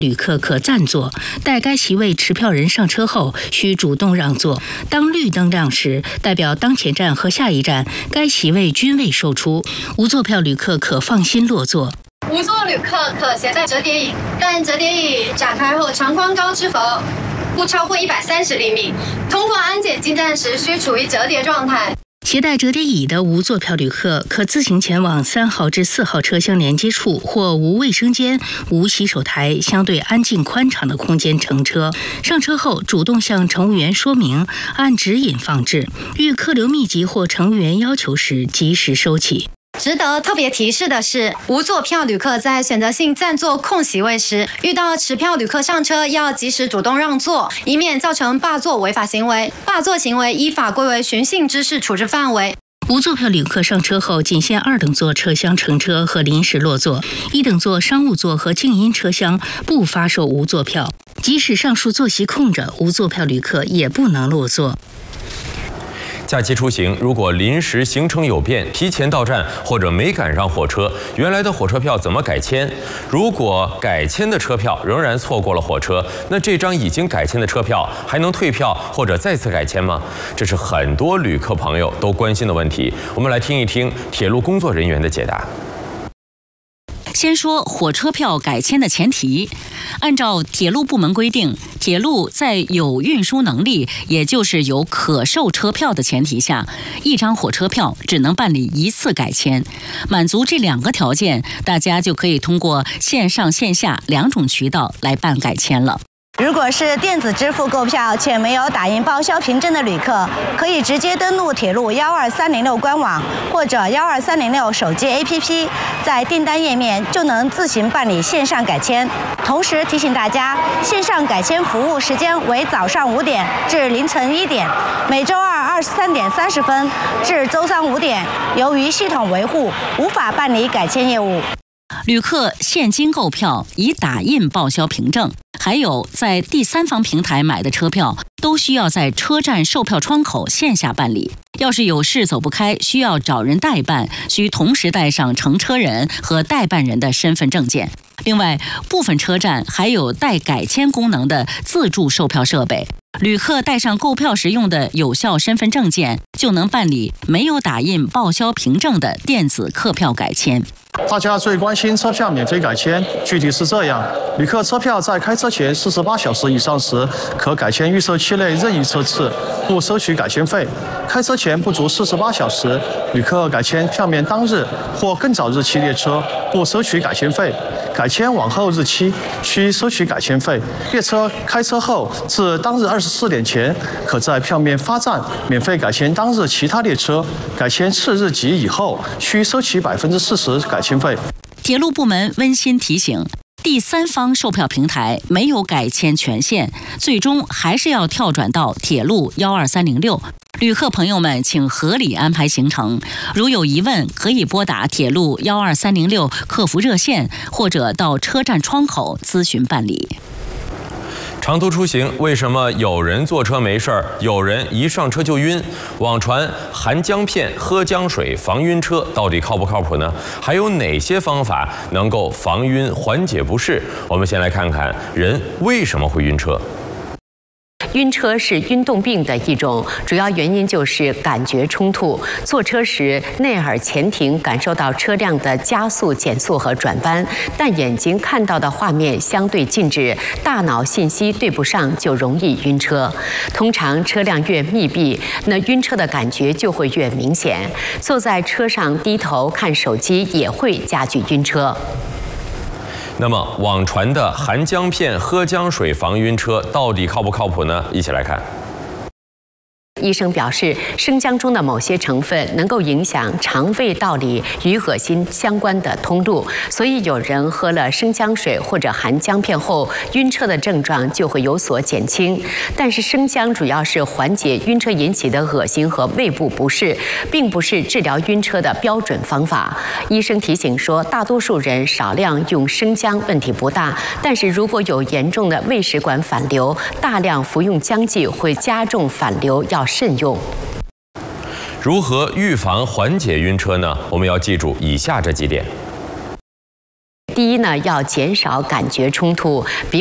旅客可暂坐，待该席位持票人上车后，需主动让座。当绿灯亮时，代表当前站和下一站该席位均未售出，无座票旅客可放心落座。 无座旅客可携带折叠椅，但折叠椅展开后长宽高之和不超过130厘米。通过安检进站时需处于折叠状态。 携带折叠椅的无座票旅客可自行前往3号至4号车厢连接处或无卫生间、无洗手台、相对安静宽敞的空间乘车。上车后主动向乘务员说明，按指引放置。遇客流密集或乘务员要求时，及时收起。 值得特别提示的是，无座票旅客在选择性暂坐空席位时，遇到持票旅客上车要及时主动让座，以免造成霸座违法行为。霸座行为依法归为寻衅滋事处置范围。 无座票旅客上车后，仅限2等座车厢乘车和临时落座，1等座商务座和静音车厢不发售无座票。即使上述座席空着，无座票旅客也不能落座。 假期出行，如果临时行程有变，提前到站或者没赶上火车，原来的火车票怎么改签？如果改签的车票仍然错过了火车，那这张已经改签的车票还能退票或者再次改签吗？这是很多旅客朋友都关心的问题。我们来听一听铁路工作人员的解答。 先说火车票改签的前提，按照铁路部门规定，铁路在有运输能力，也就是有可售车票的前提下，一张火车票只能办理1次改签。满足这2个条件，大家就可以通过线上线下2种渠道来办改签了。 如果是电子支付购票且没有打印报销凭证的旅客，可以直接登录铁路12306官网或者12306手机 APP， 在订单页面就能自行办理线上改签。同时提醒大家，线上改签服务时间为早上5点至凌晨1点，每周二23点30分至周三5点。由于系统维护，无法办理改签业务。 旅客现金购票已打印报销凭证，还有在第三方平台买的车票，都需要在车站售票窗口线下办理。要是有事走不开，需要找人代办，需同时带上乘车人和代办人的身份证件。另外，部分车站还有带改签功能的自助售票设备，旅客带上购票时用的有效身份证件，就能办理没有打印报销凭证的电子客票改签。 大家最关心车票免费改签，具体是这样：旅客车票在开车前48小时以上时，可改签预售期内任意车次，不收取改签费；开车前不足48小时，旅客改签票面当日或更早日期列车，不收取改签费；改签往后日期需收取改签费。列车开车后至当日24点前，可在票面发站免费改签当日其他列车；改签次日及以后，需收取40%改签费。 铁路部门温馨提醒，第三方售票平台没有改签权限，最终还是要跳转到铁路12306。旅客朋友们，请合理安排行程。如有疑问，可以拨打铁路12306客服热线，或者到车站窗口咨询办理。 长途出行，为什么有人坐车没事儿，有人一上车就晕？网传含姜片、喝姜水防晕车，到底靠不靠谱呢？还有哪些方法能够防晕、缓解不适？我们先来看看人为什么会晕车。 晕车是运动病的一种，主要原因就是感觉冲突。坐车时，内耳前庭感受到车辆的加速、减速和转弯，但眼睛看到的画面相对静止，大脑信息对不上，就容易晕车。通常车辆越密闭，那晕车的感觉就会越明显。坐在车上低头看手机也会加剧晕车。 那么，网传的含姜片、喝姜水防晕车到底靠不靠谱呢？一起来看。 医生表示，生姜中的某些成分能够影响肠胃道里与恶心相关的通路，所以有人喝了生姜水或者含姜片后，晕车的症状就会有所减轻。但是生姜主要是缓解晕车引起的恶心和胃部不适，并不是治疗晕车的标准方法。医生提醒说，大多数人少量用生姜问题不大，但是如果有严重的胃食管反流，大量服用姜剂会加重反流，要慎用。 如何预防缓解晕车呢？我们要记住以下这几点。 第一呢，要减少感觉冲突，